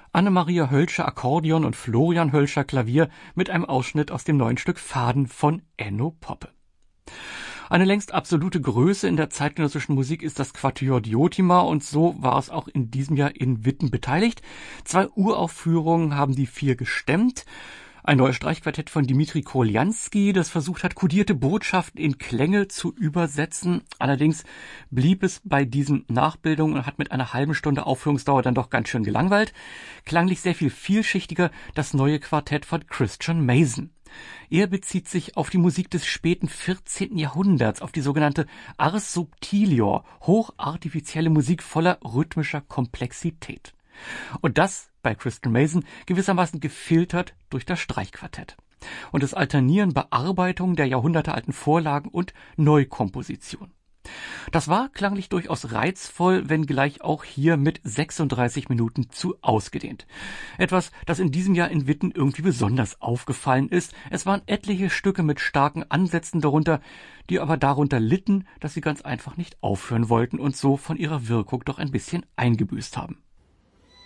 Annemaria Hölscher Akkordeon und Florian Hölscher Klavier mit einem Ausschnitt aus dem neuen Stück Faden von Enno Poppe. Eine längst absolute Größe in der zeitgenössischen Musik ist das Quatuor Diotima und so war es auch in diesem Jahr in Witten beteiligt. 2 Uraufführungen haben die 4 gestemmt. Ein neues Streichquartett von Dimitri Koljanski, das versucht hat, kodierte Botschaften in Klänge zu übersetzen. Allerdings blieb es bei diesen Nachbildungen und hat mit einer halben Stunde Aufführungsdauer dann doch ganz schön gelangweilt. Klanglich sehr viel vielschichtiger das neue Quartett von Christian Mason. Er bezieht sich auf die Musik des späten 14. Jahrhunderts, auf die sogenannte Ars Subtilior, hochartifizielle Musik voller rhythmischer Komplexität. Und das bei Christian Mason gewissermaßen gefiltert durch das Streichquartett. Und es alternieren Bearbeitungen der jahrhundertealten Vorlagen und Neukomposition. Das war klanglich durchaus reizvoll, wenngleich auch hier mit 36 Minuten zu ausgedehnt. Etwas, das in diesem Jahr in Witten irgendwie besonders aufgefallen ist. Es waren etliche Stücke mit starken Ansätzen darunter, die aber darunter litten, dass sie ganz einfach nicht aufhören wollten und so von ihrer Wirkung doch ein bisschen eingebüßt haben.